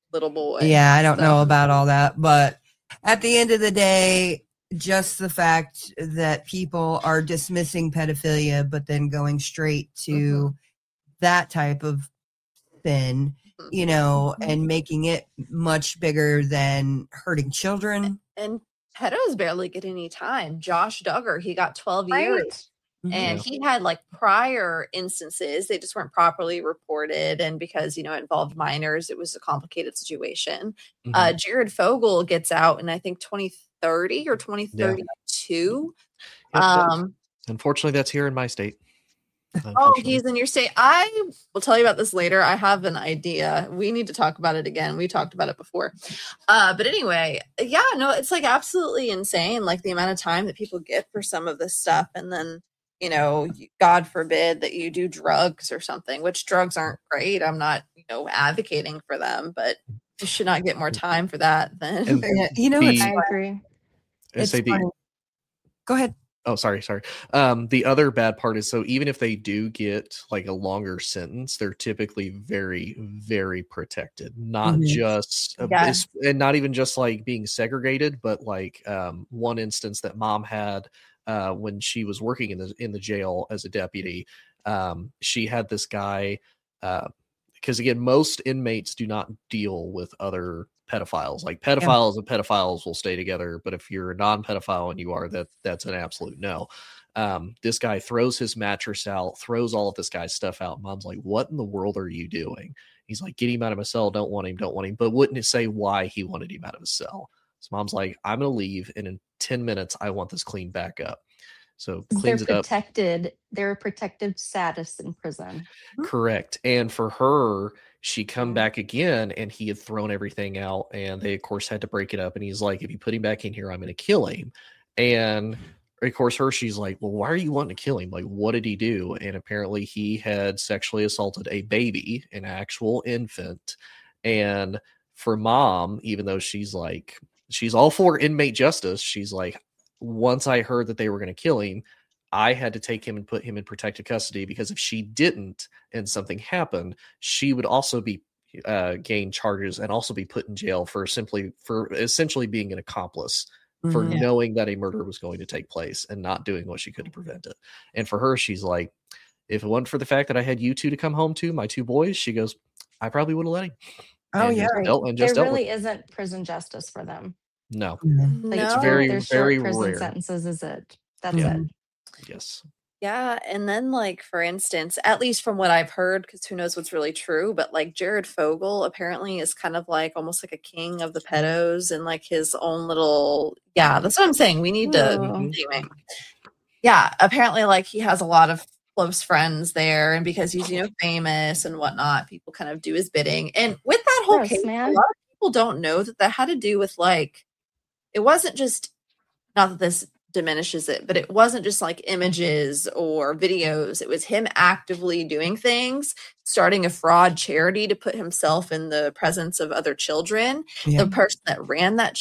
little boy. Yeah, I don't know about all that, but at the end of the day, just the fact that people are dismissing pedophilia, but then going straight to that type of sin, you know, and making it much bigger than hurting children. And pedos barely get any time. Josh Duggar, he got 12 years. And he had like prior instances, they just weren't properly reported. And because, you know, it involved minors, it was a complicated situation. Jared Fogle gets out in, I think, 2030 or 2032. Unfortunately, that's here in my state. Oh, he's in your state. I will tell you about this later. I have an idea. We need to talk about it again. We talked about it before. But anyway, yeah, no, it's like absolutely insane. Like the amount of time that people get for some of this stuff. And then, you know, God forbid that you do drugs or something, which drugs aren't great. I'm not, you know, advocating for them, but you should not get more time for that than, you know, I agree. It's funny. Go ahead. Oh, sorry. The other bad part is, so even if they do get like a longer sentence, they're typically very, very protected. Not just, and not even just like being segregated, but like one instance that mom had when she was working in the jail as a deputy, she had this guy, because again, most inmates do not deal with other pedophiles. Like pedophiles and pedophiles will stay together, but if you're a non-pedophile and you are, that's an absolute no. This guy throws his mattress out, throws all of this guy's stuff out. Mom's like, what in the world are you doing? He's like, get him out of my cell. Don't want him, but wouldn't say why he wanted him out of his cell. So mom's like, I'm gonna leave, and in 10 minutes I want this cleaned back up. So cleans it up. They're a protected status in prison. Correct. And for her, she come back again, and he had thrown everything out, and they of course had to break it up. And he's like, if you put him back in here, I'm going to kill him. And of course she's like, well, why are you wanting to kill him? Like, what did he do? And apparently he had sexually assaulted a baby, an actual infant. And for mom, even though she's all for inmate justice, she's like, once I heard that they were going to kill him, I had to take him and put him in protective custody, because if she didn't and something happened, she would also be gain charges and also be put in jail for essentially being an accomplice for knowing that a murder was going to take place and not doing what she could to prevent it. And for her, she's like, if it wasn't for the fact that I had you two to come home to, my two boys, she goes, I probably would have let him. Oh, yeah. There really isn't prison justice for them. No. Like, it's very, very prison rare. sentences is it. That's it. Yes. Yeah. And then, like, for instance, at least from what I've heard, because who knows what's really true, but like Jared Fogle apparently is kind of like almost like a king of the pedos and like his own little, that's what I'm saying. We need to, apparently like he has a lot of close friends there, and because he's, you know, famous and whatnot, people kind of do his bidding. And with that whole case, a lot of people don't know that had to do with like, it wasn't just, not that this diminishes it, but it wasn't just like images or videos. It was him actively doing things, starting a fraud charity to put himself in the presence of other children. The person that ran that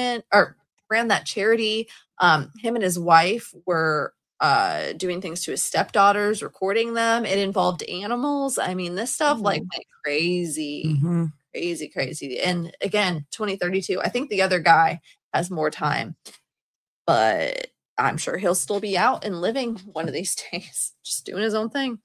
charity, him and his wife were doing things to his stepdaughters, recording them. It involved animals. I mean, this stuff like went crazy, crazy. And again, 2032, I think the other guy has more time, but I'm sure he'll still be out and living one of these days, just doing his own thing.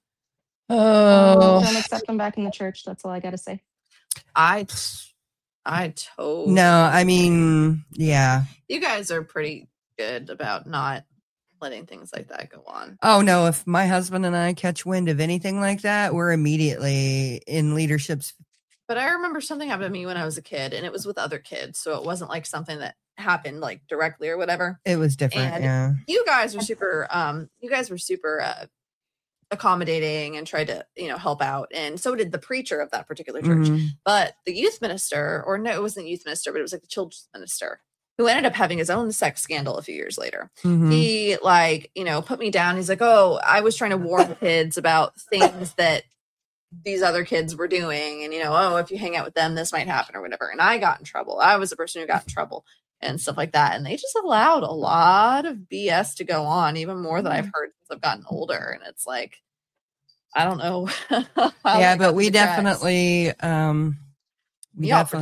Don't accept him back in the church. That's all I got to say. I totally. No, I mean, yeah. You guys are pretty good about not letting things like that go on. Oh, no. If my husband and I catch wind of anything like that, we're immediately in leadership's. But I remember something happened to me when I was a kid, and it was with other kids. So it wasn't like something that happened like directly or whatever. It was different. And you guys were super, accommodating and tried to, you know, help out. And so did the preacher of that particular church. But the youth minister, or no, it wasn't youth minister, but it was like the children's minister, who ended up having his own sex scandal a few years later. He like, you know, put me down. He's like, oh, I was trying to warn kids about things that these other kids were doing. And, you know, oh, if you hang out with them, this might happen or whatever. And I got in trouble. I was the person who got in trouble and stuff like that. And they just allowed a lot of BS to go on, even more than I've heard since I've gotten older. And it's like, I don't know. Yeah, but we definitely,